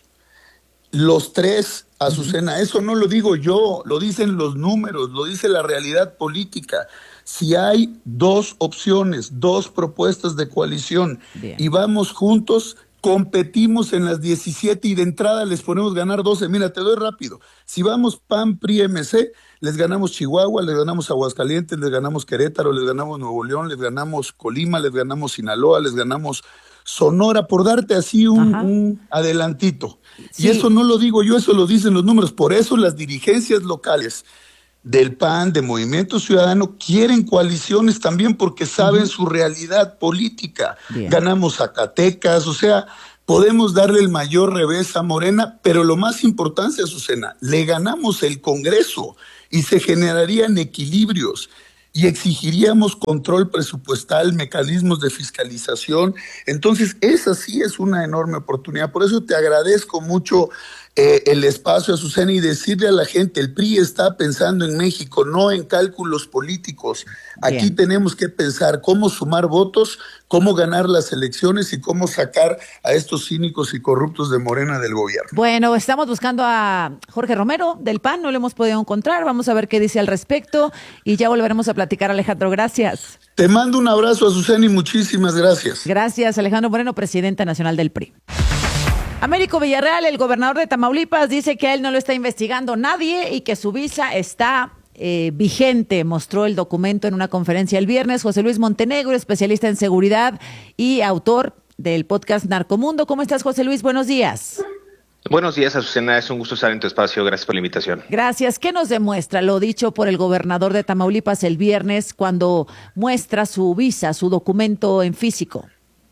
C: los tres, Azucena, uh-huh. eso no lo digo yo, lo dicen los números, lo dice la realidad política. Si hay dos opciones, dos propuestas de coalición Bien. y vamos juntos, competimos en las diecisiete y de entrada les ponemos ganar doce. Mira, te doy rápido. Si vamos P A N, P R I, M C, les ganamos Chihuahua, les ganamos Aguascalientes, les ganamos Querétaro, les ganamos Nuevo León, les ganamos Colima, les ganamos Sinaloa, les ganamos Sonora, por darte así un, un adelantito. Sí. Y eso no lo digo yo, eso lo dicen los números. Por eso las dirigencias locales del P A N, de Movimiento Ciudadano, quieren coaliciones también porque saben uh-huh. su realidad política. Bien. Ganamos Zacatecas, o sea, podemos darle el mayor revés a Morena, pero lo más importante, Azucena, le ganamos el Congreso y se generarían equilibrios y exigiríamos control presupuestal, mecanismos de fiscalización. Entonces, esa sí es una enorme oportunidad. Por eso te agradezco mucho eh, el espacio, Azucena, y decirle a la gente, el P R I está pensando en México, no en cálculos políticos. Aquí Bien. tenemos que pensar cómo sumar votos, cómo ganar las elecciones y cómo sacar a estos cínicos y corruptos de Morena del gobierno.
A: Bueno, estamos buscando a Jorge Romero del P A N, no lo hemos podido encontrar, vamos a ver qué dice al respecto y ya volveremos a platicar, Alejandro, gracias.
C: Te mando un abrazo, Azucena, y muchísimas gracias.
A: Gracias, Alejandro Moreno, presidente nacional del P R I. Américo Villarreal, el gobernador de Tamaulipas, dice que a él no lo está investigando nadie y que su visa está eh, vigente. Mostró el documento en una conferencia el viernes. José Luis Montenegro, especialista en seguridad y autor del podcast Narcomundo. ¿Cómo estás, José Luis? Buenos días.
F: Buenos días, Azucena. Es un gusto estar en tu espacio. Gracias por la invitación.
A: Gracias. ¿Qué nos demuestra lo dicho por el gobernador de Tamaulipas el viernes cuando muestra su visa, su documento en físico?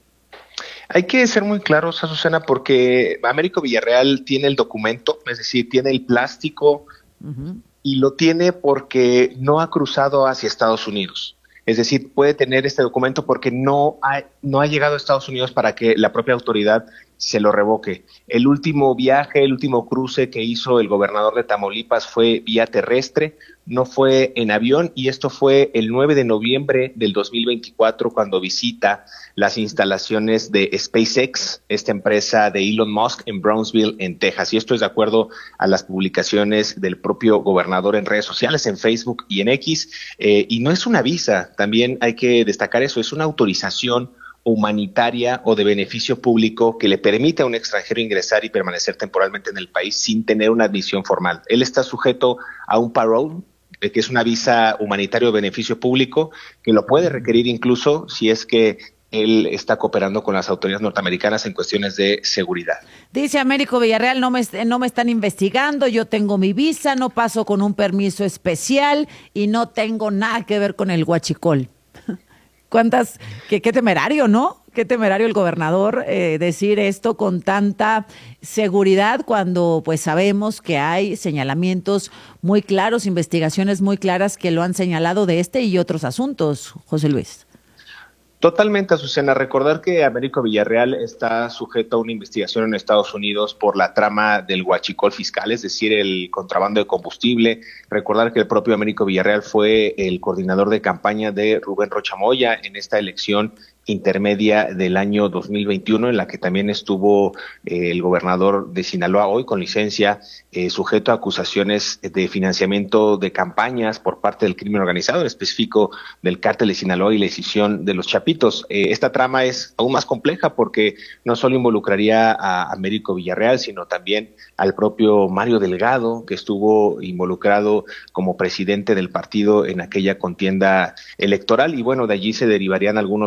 F: Hay que ser muy claros, Azucena, porque Américo Villarreal tiene el documento, es decir, tiene el plástico uh-huh. y lo tiene porque no ha cruzado hacia Estados Unidos. Es decir, puede tener este documento porque no ha, no ha llegado a Estados Unidos para que la propia autoridad se lo revoque. El último viaje, el último cruce que hizo el gobernador de Tamaulipas fue vía terrestre, no fue en avión, y esto fue el nueve de noviembre del dos mil veinticuatro cuando visita las instalaciones de SpaceX, esta empresa de Elon Musk en Brownsville, en Texas. Y esto es de acuerdo a las publicaciones del propio gobernador en redes sociales, en Facebook y en X. Eh, y no es una visa, también hay que destacar eso, es una autorización humanitaria o de beneficio público que le permite a un extranjero ingresar y permanecer temporalmente en el país sin tener una admisión formal. Él está sujeto a un parole, que es una visa humanitaria o de beneficio público, que lo puede requerir incluso si es que él está cooperando con las autoridades norteamericanas en cuestiones de seguridad.
A: Dice Américo Villarreal, no me, no me están investigando, yo tengo mi visa, no paso con un permiso especial y no tengo nada que ver con el huachicol. ¿Cuántas? Qué, qué temerario, ¿no? Qué temerario el gobernador eh, decir esto con tanta seguridad cuando pues sabemos que hay señalamientos muy claros, investigaciones muy claras que lo han señalado de este y otros asuntos, José Luis.
F: Totalmente, Azucena. Recordar que Américo Villarreal está sujeto a una investigación en Estados Unidos por la trama del huachicol fiscal, es decir, el contrabando de combustible. Recordar que el propio Américo Villarreal fue el coordinador de campaña de Rubén Rocha Moya en esta elección intermedia del año dos mil veintiuno, en la que también estuvo eh, el gobernador de Sinaloa, hoy con licencia, eh, sujeto a acusaciones de financiamiento de campañas por parte del crimen organizado, en específico del cártel de Sinaloa y la escisión de los Chapitos. Eh, esta trama es aún más compleja porque no solo involucraría a Américo Villarreal, sino también al propio Mario Delgado, que estuvo involucrado como presidente del partido en aquella contienda electoral, y bueno, de allí se derivarían algunos otros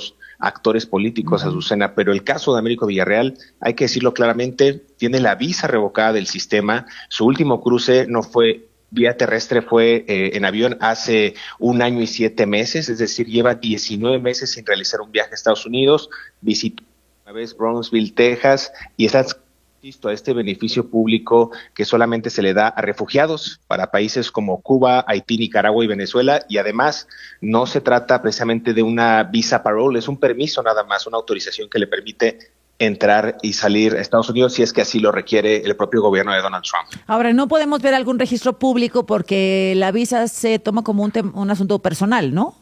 F: otros actores políticos, uh-huh. Azucena, pero el caso de Américo Villarreal, hay que decirlo claramente, tiene la visa revocada del sistema. Su último cruce no fue vía terrestre, fue eh, en avión hace un año y siete meses, es decir, lleva diecinueve meses sin realizar un viaje a Estados Unidos. Visitó una vez Brownsville, Texas, y está a este beneficio público que solamente se le da a refugiados para países como Cuba, Haití, Nicaragua y Venezuela, y además no se trata precisamente de una visa parole, es un permiso nada más, una autorización que le permite entrar y salir a Estados Unidos si es que así lo requiere el propio gobierno de Donald Trump.
A: Ahora, no podemos ver algún registro público porque la visa se toma como un, tem- un asunto personal, ¿no?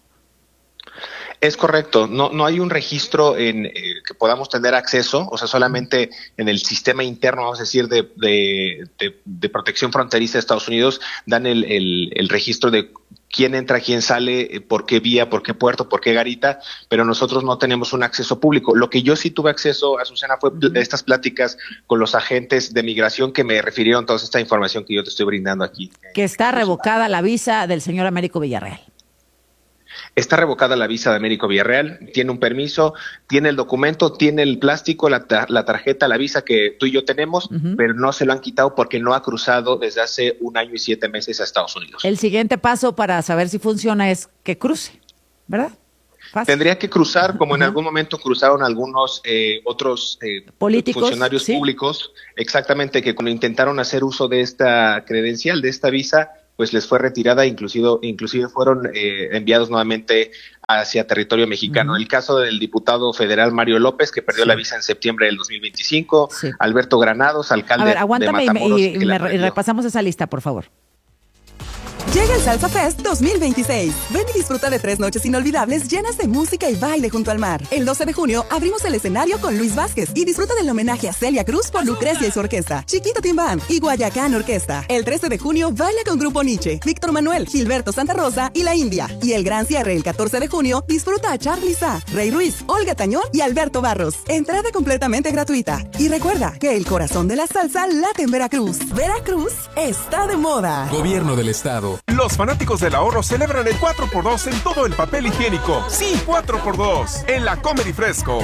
F: Es correcto, no no hay un registro en eh, que podamos tener acceso, o sea, solamente en el sistema interno, vamos a decir, de, de, de, de protección fronteriza de Estados Unidos, dan el, el, el registro de quién entra, quién sale, por qué vía, por qué puerto, por qué garita, pero nosotros no tenemos un acceso público. Lo que yo sí tuve acceso, Azucena, fue pl- estas pláticas con los agentes de migración que me refirieron toda esta información que yo te estoy brindando aquí.
A: Que está revocada la visa del señor Américo Villarreal.
F: Está revocada la visa de Américo Villarreal, tiene un permiso, tiene el documento, tiene el plástico, la, ta- la tarjeta, la visa que tú y yo tenemos, uh-huh. pero no se lo han quitado porque no ha cruzado desde hace un año y siete meses a Estados Unidos.
A: El siguiente paso para saber si funciona es que cruce, ¿verdad? Fácil.
F: Tendría que cruzar, como uh-huh. en algún momento cruzaron algunos eh, otros eh,
A: políticos,
F: funcionarios
A: ¿sí?
F: públicos, exactamente, que cuando intentaron hacer uso de esta credencial, de esta visa, pues les fue retirada, inclusive, inclusive fueron eh, enviados nuevamente hacia territorio mexicano. Uh-huh. El caso del diputado federal Mario López, que perdió sí. la visa en septiembre del dos mil veinticinco, sí. Alberto Granados, alcalde
A: A ver, aguántame
F: de Matamoros.
A: y, y, y me re- repasamos esa lista, por favor.
G: Llega el Salsa Fest dos mil veintiséis. Ven y disfruta de tres noches inolvidables llenas de música y baile junto al mar. El doce de junio abrimos el escenario con Luis Vázquez y disfruta del homenaje a Celia Cruz por Lucrecia y su orquesta, Chiquito Tim Band y Guayacán Orquesta. El trece de junio baila con Grupo Nietzsche, Víctor Manuel, Gilberto Santa Rosa y La India. Y el gran cierre el catorce de junio disfruta a Charly Sa, Rey Ruiz, Olga Tañón y Alberto Barros. Entrada completamente gratuita. Y recuerda que el corazón de la salsa late en Veracruz. Veracruz está de moda.
H: Gobierno del Estado. Los fanáticos del ahorro celebran el cuatro por dos en todo el papel higiénico. Sí, cuatro por dos en la Comer y Fresco.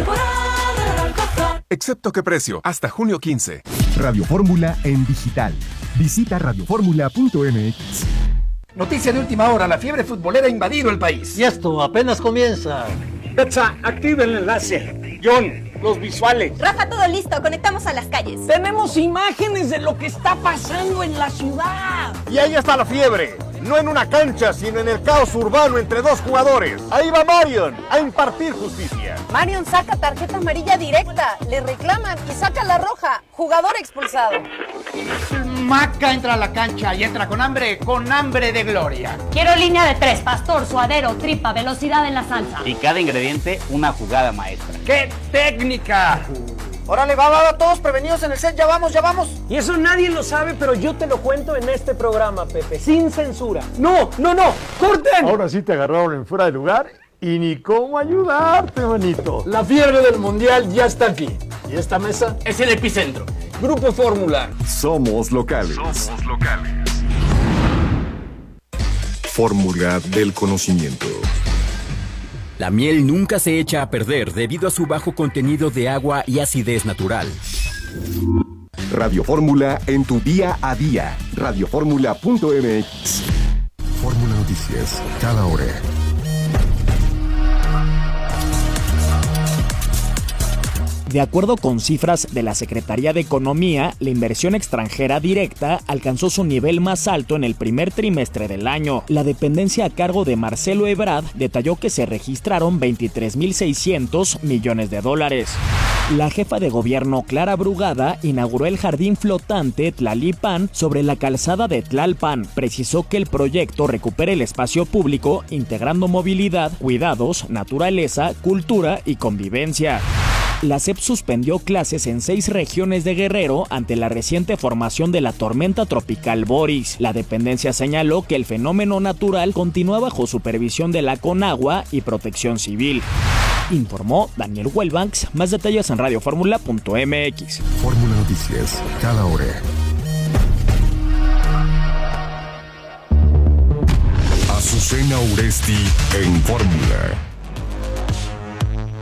H: Excepto qué precio, hasta junio quince.
K: Radio Fórmula en digital. Visita radio fórmula punto m x.
R: Noticia de última hora, la fiebre futbolera ha invadido el país.
S: Y esto apenas comienza.
I: Petsa, activa el enlace. John, los visuales.
U: Rafa, todo listo, conectamos a las calles.
I: Tenemos imágenes de lo que está pasando en la ciudad.
V: Y ahí está la fiebre. No en una cancha, sino en el caos urbano entre dos jugadores. Ahí va Marion a impartir justicia.
U: Marion saca tarjeta amarilla directa, le reclaman y saca la roja. Jugador expulsado.
R: Maca entra a la cancha y entra con hambre, con hambre de gloria.
W: Quiero línea de tres, pastor, suadero, tripa, velocidad en la salsa.
X: Y cada ingrediente una jugada maestra.
R: ¡Qué técnica!
T: Órale, va, va, va, todos prevenidos en el set, ya vamos, ya vamos.
O: Y eso nadie lo sabe, pero yo te lo cuento en este programa, Pepe, sin censura. ¡No, no, no! ¡Corten!
Y: Ahora sí te agarraron en fuera de lugar y ni cómo ayudarte, manito.
T: La fiebre del mundial ya está aquí. ¿Y esta mesa?
I: Es el epicentro.
T: Grupo Fórmula.
K: Somos locales.
H: Somos locales.
K: Fórmula del conocimiento.
E: La miel nunca se echa a perder debido a su bajo contenido de agua y acidez natural.
K: Radio Fórmula en tu día a día. radio fórmula punto m x. Fórmula Noticias, cada hora.
J: De acuerdo con cifras de la Secretaría de Economía, la inversión extranjera directa alcanzó su nivel más alto en el primer trimestre del año. La dependencia a cargo de Marcelo Ebrard detalló que se registraron veintitrés mil seiscientos millones de dólares. La jefa de gobierno Clara Brugada inauguró el jardín flotante Tlalipan sobre la calzada de Tlalpan. Precisó que el proyecto recupera el espacio público integrando movilidad, cuidados, naturaleza, cultura y convivencia. La S E P suspendió clases en seis regiones de Guerrero ante la reciente formación de la tormenta tropical Boris. La dependencia señaló que el fenómeno natural continúa bajo supervisión de la Conagua y Protección Civil. Informó Daniel Huelbanks. Más detalles en radio fórmula punto m x.
K: Fórmula Noticias, cada hora. Azucena Uresti en Fórmula.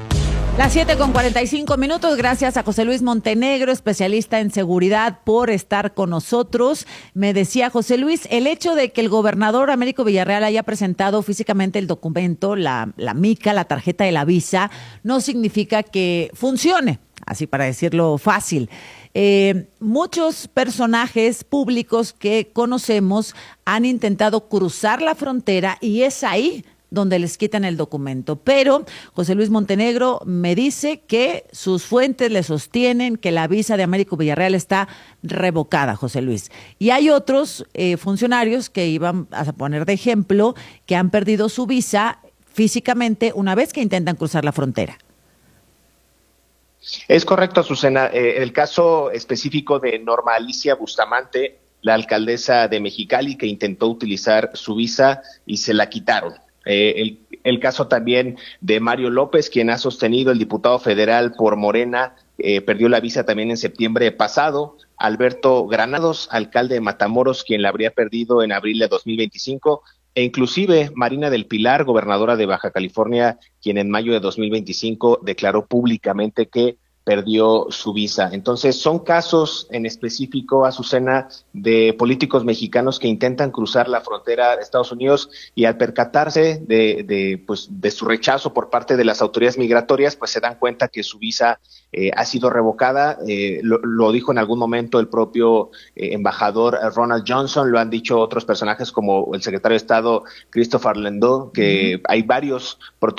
A: Las siete con cuarenta y cinco minutos, gracias a José Luis Montenegro, especialista en seguridad, por estar con nosotros. Me decía José Luis, el hecho de que el gobernador Américo Villarreal haya presentado físicamente el documento, la, la mica, la tarjeta de la visa, no significa que funcione, así para decirlo fácil. Eh, muchos personajes públicos que conocemos han intentado cruzar la frontera y es ahí donde les quitan el documento. Pero José Luis Montenegro me dice que sus fuentes le sostienen que la visa de Américo Villarreal está revocada, José Luis. Y hay otros eh, funcionarios que iban a poner de ejemplo que han perdido su visa físicamente una vez que intentan cruzar la frontera.
F: Es correcto, Azucena. Eh, el caso específico de Norma Alicia Bustamante, la alcaldesa de Mexicali, que intentó utilizar su visa y se la quitaron. Eh, el, el caso también de Mario López, quien ha sostenido, el diputado federal por Morena, eh, perdió la visa también en septiembre pasado. Alberto Granados, alcalde de Matamoros, quien la habría perdido en abril de dos mil veinticinco. E inclusive Marina del Pilar, gobernadora de Baja California, quien en mayo de dos mil veinticinco declaró públicamente que perdió su visa. Entonces, son casos en específico, Azucena, de políticos mexicanos que intentan cruzar la frontera de Estados Unidos y al percatarse de, de, pues, de su rechazo por parte de las autoridades migratorias, pues se dan cuenta que su visa eh, ha sido revocada. Eh, lo, lo dijo en algún momento el propio eh, embajador Ronald Johnson, lo han dicho otros personajes como el secretario de Estado Christopher Landau, que mm. hay varios protocolos